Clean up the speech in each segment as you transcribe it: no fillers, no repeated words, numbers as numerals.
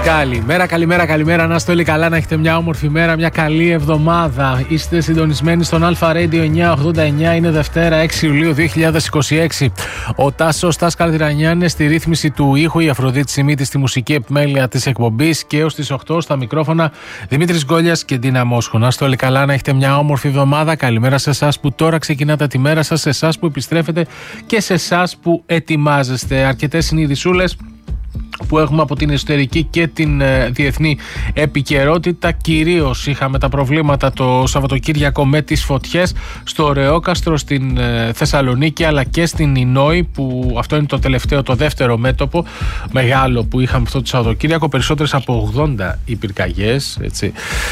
Καλημέρα. Να είστε όλοι καλά, να έχετε μια όμορφη μέρα, μια καλή εβδομάδα. Είστε συντονισμένοι στον Αλφα Radio 989. Είναι Δευτέρα 6 Ιουλίου 2026. Ο Τάσος Καλδυρανιάννης στη ρύθμιση του ήχου, η Αφροδίτη Σιμίτη στη μουσική επιμέλεια της εκπομπής και έως τις 8 στα μικρόφωνα Δημήτρης Γκόλιας και Ντίνα Μόσχο. Να είστε όλοι καλά, να έχετε μια όμορφη εβδομάδα. Καλημέρα σε εσάς που τώρα ξεκινάτε τη μέρα σας, σε εσάς που επιστρέφετε και σε εσάς που ετοιμάζεστε. Αρκετές συνειδησούλες που έχουμε από την εσωτερική και την διεθνή επικαιρότητα. Κυρίως είχαμε τα προβλήματα το Σαββατοκύριακο με τις φωτιές στο Ρεόκαστρο στην Θεσσαλονίκη αλλά και στην Ινόη, που αυτό είναι το δεύτερο μέτωπο μεγάλο που είχαμε αυτό το Σαββατοκύριακο. Περισσότερες από 80 οι πυρκαγιές, έτσι.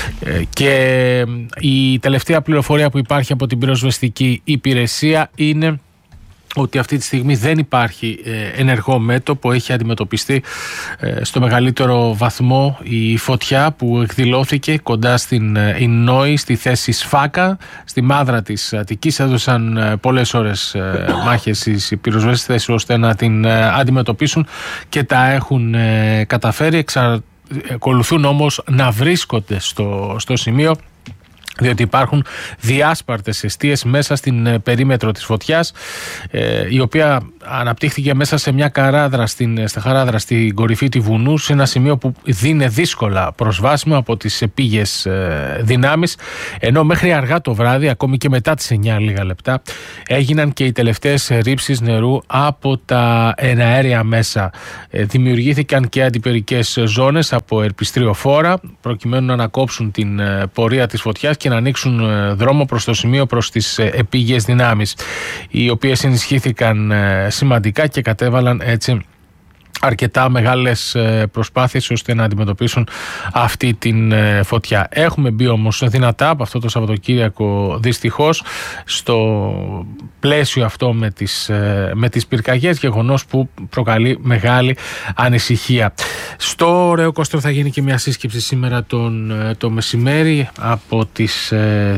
Και η τελευταία πληροφορία που υπάρχει από την πυροσβεστική υπηρεσία είναι ότι αυτή τη στιγμή δεν υπάρχει ενεργό μέτωπο. Έχει αντιμετωπιστεί στο μεγαλύτερο βαθμό η φωτιά που εκδηλώθηκε κοντά στην Ινόη, στη θέση Σφάκα, στη μάδρα της Αττικής. Έδωσαν πολλές ώρες μάχες οι πυροσβέστες ώστε να την αντιμετωπίσουν και τα έχουν καταφέρει. Ακολουθούν όμως να βρίσκονται στο σημείο, διότι υπάρχουν διάσπαρτες εστίες μέσα στην περίμετρο της φωτιάς, η οποία αναπτύχθηκε μέσα σε μια καράδρα στα χαράδρα στην κορυφή του βουνού, σε ένα σημείο που είναι δύσκολα προσβάσιμο από τις επίγειες δυνάμεις, ενώ μέχρι αργά το βράδυ, ακόμη και μετά τις 9 λίγα λεπτά, έγιναν και οι τελευταίες ρήψεις νερού από τα εναέρια μέσα. Δημιουργήθηκαν και αντιπυρικές ζώνες από ερπιστριοφόρα προκειμένου να ανακόψουν την πορεία της φωτιάς και να ανοίξουν δρόμο προς το σημείο, προς τις επίγειες δυνάμεις, οι οποίες ενισχύθηκαν σημαντικά και κατέβαλαν έτσι αρκετά μεγάλες προσπάθειες ώστε να αντιμετωπίσουν αυτή την φωτιά. Έχουμε μπει όμως δυνατά από αυτό το Σαββατοκύριακο, δυστυχώς, στο πλαίσιο αυτό με τις πυρκαγιές, γεγονός που προκαλεί μεγάλη ανησυχία. Στο Ρεόκαστρο θα γίνει και μια σύσκεψη σήμερα το μεσημέρι από τις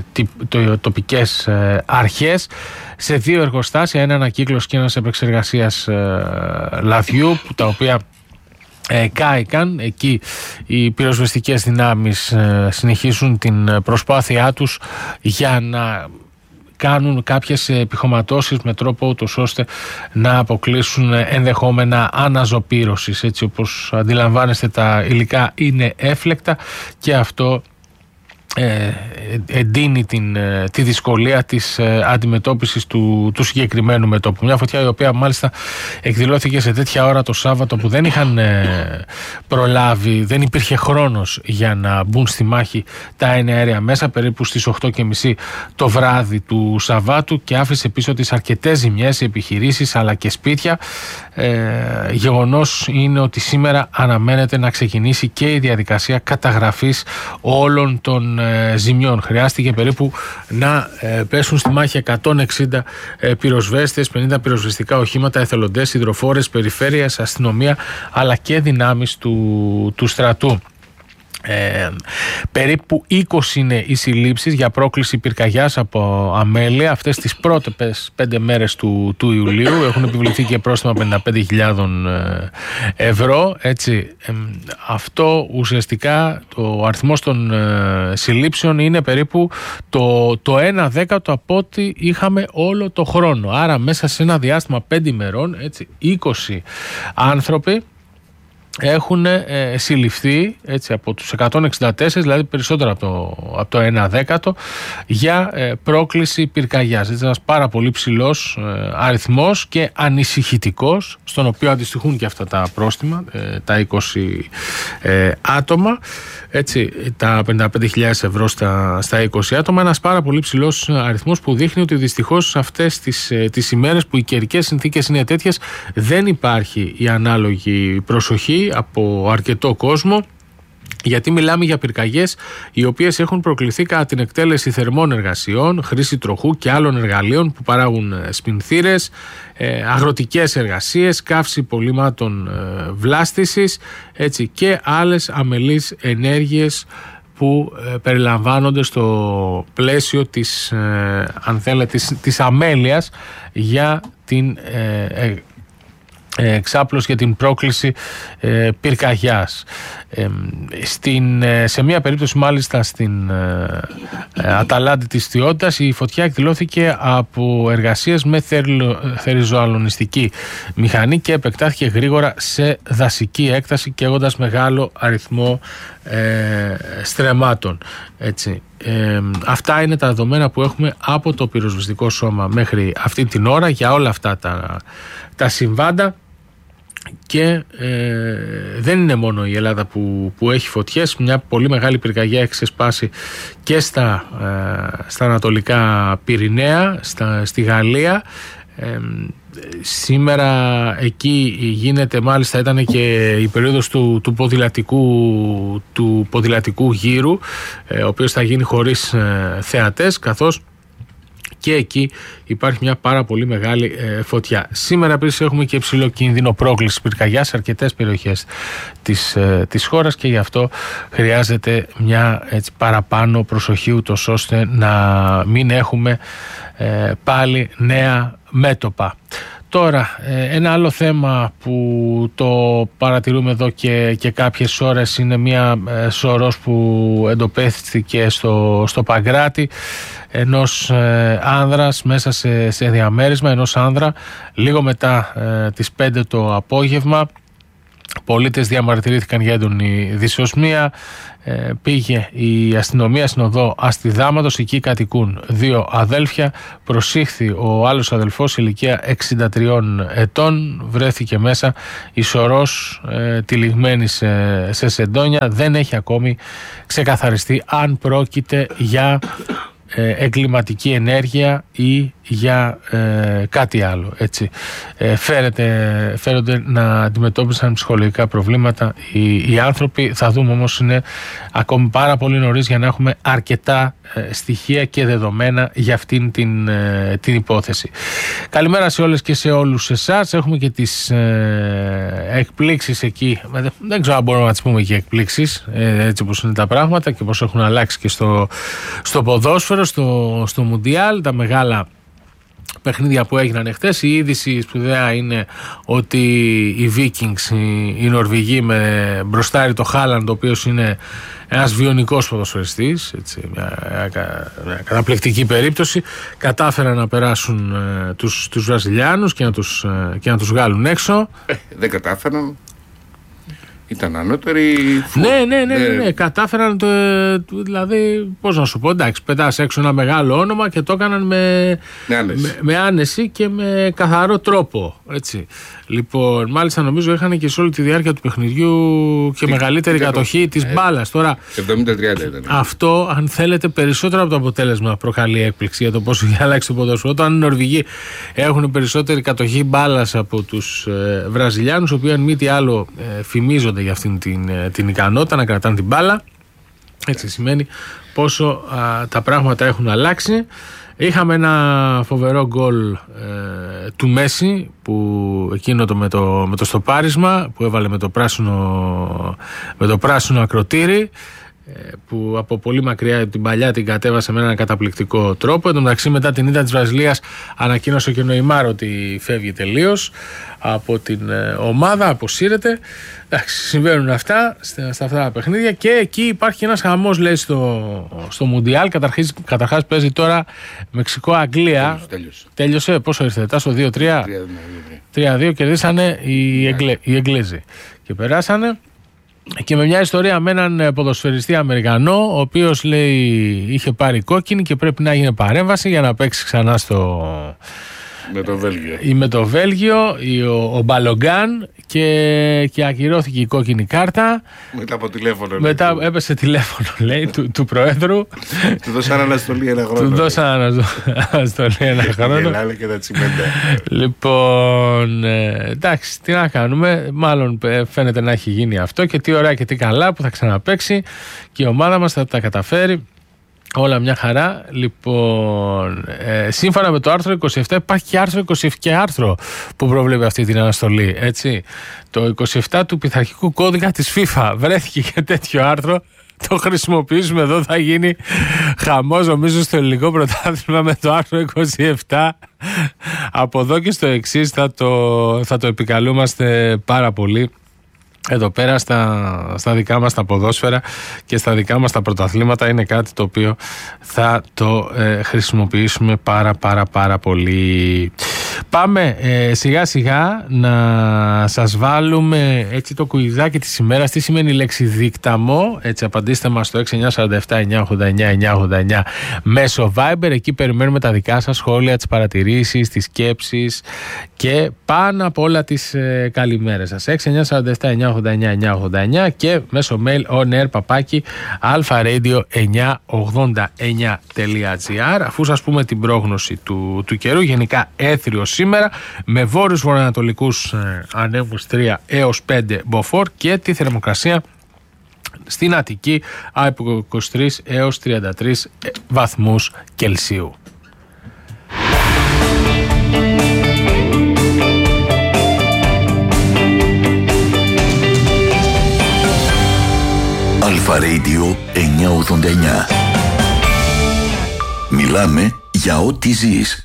τοπικές αρχές σε 2 εργοστάσια, ένα ανακύκλωση και ένας επεξεργασίας λαδιού, τα οποία κάηκαν. Εκεί οι πυροσβεστικές δυνάμεις συνεχίζουν την προσπάθειά τους για να κάνουν κάποιες επιχωματώσεις με τρόπο ούτως ώστε να αποκλείσουν ενδεχόμενα αναζωπήρωσης. Έτσι, όπως αντιλαμβάνεστε, τα υλικά είναι έφλεκτα και αυτό εντείνει τη δυσκολία της αντιμετώπισης του συγκεκριμένου μετώπου. Μια φωτιά η οποία μάλιστα εκδηλώθηκε σε τέτοια ώρα το Σάββατο που δεν είχαν προλάβει, δεν υπήρχε χρόνος για να μπουν στη μάχη τα εναέρια μέσα, περίπου στις 8:30 το βράδυ του Σαββάτου, και άφησε πίσω τις αρκετές ζημιές, επιχειρήσεις αλλά και σπίτια. Γεγονός είναι ότι σήμερα αναμένεται να ξεκινήσει και η διαδικασία καταγραφής όλων των ζημιών. Χρειάστηκε περίπου να πέσουν στη μάχη 160 πυροσβέστες, 50 πυροσβεστικά οχήματα, εθελοντές, υδροφόρες, περιφέρειας, αστυνομία αλλά και δυνάμεις του στρατού. Περίπου 20 είναι οι συλλήψεις για πρόκληση πυρκαγιάς από αμέλεια αυτές τις πρώτες 5 μέρες του Ιουλίου. Έχουν επιβληθεί και πρόστιμα 55.000 ευρώ. Έτσι, αυτό ουσιαστικά, ο αριθμός των συλλήψεων είναι περίπου το 1/10 από ό,τι είχαμε όλο το χρόνο. Άρα μέσα σε ένα διάστημα 5 ημερών, έτσι, 20 άνθρωποι έχουν συλληφθεί, έτσι, από τους 164, δηλαδή περισσότερο από το 1/10 για πρόκληση πυρκαγιάς. Έτσι, ένας πάρα πολύ ψηλός αριθμός και ανησυχητικός, στον οποίο αντιστοιχούν και αυτά τα πρόστιμα, τα 20 άτομα, έτσι, τα 55.000 ευρώ στα 20 άτομα. Ένας πάρα πολύ ψηλός αριθμός που δείχνει ότι δυστυχώς αυτές τις ημέρες που οι καιρικές συνθήκες είναι τέτοιες, δεν υπάρχει η ανάλογη προσοχή από αρκετό κόσμο, γιατί μιλάμε για πυρκαγιές οι οποίες έχουν προκληθεί κατά την εκτέλεση θερμών εργασιών, χρήση τροχού και άλλων εργαλείων που παράγουν σπινθήρες, αγροτικές εργασίες, καύση υπολείμματων βλάστησης, έτσι, και άλλες αμελείς ενέργειες που περιλαμβάνονται στο πλαίσιο της, αν θέλετε, της αμέλειας για την εξάπλωση και την πρόκληση πυρκαγιάς. Σε μία περίπτωση μάλιστα στην Αταλάντη της Θειότητας η φωτιά εκδηλώθηκε από εργασίες με θερριζοαλωνιστική μηχανή και επεκτάθηκε γρήγορα σε δασική έκταση καίγοντας μεγάλο αριθμό στρεμμάτων. Έτσι. Αυτά είναι τα δεδομένα που έχουμε από το πυροσβεστικό σώμα μέχρι αυτή την ώρα για όλα αυτά τα συμβάντα. Και δεν είναι μόνο η Ελλάδα που έχει φωτιές. Μια πολύ μεγάλη πυρκαγιά έχει ξεσπάσει και στα ανατολικά Πυρηναία, στη Γαλλία. Σήμερα εκεί γίνεται, μάλιστα ήταν και η περίοδος του ποδηλατικού γύρου, ο οποίος θα γίνει χωρίς θεατές, καθώς και εκεί υπάρχει μια πάρα πολύ μεγάλη φωτιά. Σήμερα επίσης έχουμε και υψηλό κίνδυνο πρόκλησης πυρκαγιάς σε αρκετές περιοχές της χώρας και γι' αυτό χρειάζεται μια παραπάνω προσοχή, ούτως ώστε να μην έχουμε πάλι νέα μέτωπα. Τώρα, ένα άλλο θέμα που το παρατηρούμε εδώ και κάποιες ώρες είναι μια σωρός που εντοπίστηκε στο Παγκράτη ενός άνδρας μέσα σε διαμέρισμα, ενός άνδρα, λίγο μετά τις 5 το απόγευμα. Πολίτες διαμαρτυρήθηκαν για έντονη δυσοσμία. Πήγε η αστυνομία στην οδό Αστιδάματος, εκεί κατοικούν 2 αδέλφια. Προσήχθη ο άλλος αδελφός ηλικία 63 ετών, βρέθηκε μέσα η σωρός τυλιγμένη σε σεντόνια. Δεν έχει ακόμη ξεκαθαριστεί αν πρόκειται για εγκληματική ενέργεια ή για κάτι άλλο. Έτσι. Φέρονται να αντιμετώπισαν ψυχολογικά προβλήματα οι άνθρωποι. Θα δούμε όμως, είναι ακόμη πάρα πολύ νωρίς για να έχουμε αρκετά στοιχεία και δεδομένα για αυτήν την υπόθεση. Καλημέρα σε όλες και σε όλους εσάς. Έχουμε και τις εκπλήξεις εκεί. Δεν ξέρω αν μπορούμε να τις πούμε και εκπλήξεις, έτσι όπως είναι τα πράγματα και πώς έχουν αλλάξει και στο ποδόσφαιρο, στο Μουντιάλ, τα μεγάλα παιχνίδια που έγιναν εχθές. Η είδηση σπουδαία είναι ότι οι Vikings, οι Νορβηγοί, με μπροστάρι το Χάλαντ, ο οποίος είναι ένας βιονικός ποδοσφαιριστής, έτσι, μια καταπληκτική περίπτωση, κατάφεραν να περάσουν τους Βραζιλιάνους και να τους βγάλουν έξω. Δεν κατάφεραν. Ήταν ανώτεροι. Ναι, κατάφεραν δηλαδή, πώς να σου πω, εντάξει, πετάς έξω ένα μεγάλο όνομα και το έκαναν με άνεση και με καθαρό τρόπο, έτσι. Λοιπόν, μάλιστα νομίζω είχαν και σε όλη τη διάρκεια του παιχνιδιού και μεγαλύτερη κατοχή της μπάλας. Τώρα 70-30 ήταν. Αυτό, αν θέλετε, περισσότερο από το αποτέλεσμα προκαλεί έκπληξη για το πόσο έχει αλλάξει το ποδόσφαιρο. Όταν οι Νορβηγοί έχουν περισσότερη κατοχή μπάλας από τους Βραζιλιάνους, οι οποίοι αν μη τι άλλο φημίζονται για αυτήν την ικανότητα να κρατάνε την μπάλα, έτσι σημαίνει πόσο τα πράγματα έχουν αλλάξει. Είχαμε ένα φοβερό γκολ του Μέση, που εκείνο με το στοπάρισμα που έβαλε με το πράσινο ακροτήρι, που από πολύ μακριά την παλιά την κατέβασε με έναν καταπληκτικό τρόπο. Εν τω μεταξύ, μετά την ήττα της Βραζιλίας, ανακοίνωσε και ο Νεϊμάρ ότι φεύγει τελείως από την ομάδα, αποσύρεται. Εντάξει, συμβαίνουν αυτά στα αυτά τα παιχνίδια και εκεί υπάρχει ένας χαμός, λέει, στο Μουντιάλ. Καταρχάς παίζει τώρα Μεξικό-Αγγλία. Τέλειωσε. Πόσο ήρθε, στο 2-3? 3-2 κερδίσανε οι Εγγλέζοι και περάσανε. Και με μια ιστορία με έναν ποδοσφαιριστή Αμερικανό, ο οποίος, λέει, είχε πάρει κόκκινη και πρέπει να γίνει παρέμβαση για να παίξει ξανά με το Βέλγιο, ο Μπαλογκάν, και ακυρώθηκε η κόκκινη κάρτα. Μετά από τηλέφωνο. Μετά έπεσε τηλέφωνο, λέει, του Προέδρου. Του δώσαν αναστολή ένα χρόνο. Γελάνε και τα τσιμέντα. Λοιπόν, εντάξει, τι να κάνουμε. Μάλλον φαίνεται να έχει γίνει αυτό και τι ωραία και τι καλά που θα ξαναπαίξει και η ομάδα μας θα τα καταφέρει. Όλα μια χαρά. Λοιπόν, σύμφωνα με το άρθρο 27, υπάρχει και άρθρο 27 άρθρο που προβλέπει αυτή την αναστολή. Έτσι. Το 27 του πειθαρχικού κώδικα της FIFA. Βρέθηκε και τέτοιο άρθρο. Το χρησιμοποιήσουμε εδώ, θα γίνει χαμός, νομίζω, στο ελληνικό πρωτάθλημα με το άρθρο 27. Από εδώ και στο εξής θα το επικαλούμαστε πάρα πολύ. εδώ πέρα στα δικά μας τα ποδόσφαιρα και στα δικά μας τα πρωταθλήματα είναι κάτι το οποίο θα το χρησιμοποιήσουμε πάρα πολύ. Πάμε σιγά σιγά να σας βάλουμε έτσι το κουιζάκι της ημέρας. Τι σημαίνει η λέξη δίκταμο? Έτσι απαντήστε μας στο 6947-989-989 μέσω Viber. Εκεί περιμένουμε τα δικά σας σχόλια, τις παρατηρήσεις, τις σκέψεις και πάνω απ' όλα τις καλημέρες σας. 6947-989-989 και μέσω mail onair@alfaradio989.gr. Αφού σας πούμε την πρόγνωση του καιρού, γενικά έθριο σήμερα με βόρειους βορειοανατολικούς ανέμους 3 έως 5 μποφόρ και τη θερμοκρασία στην Αττική από 23 έως 33 βαθμούς Κελσίου. Αλφα Radio 989. Μιλάμε για ό,τι ζεις.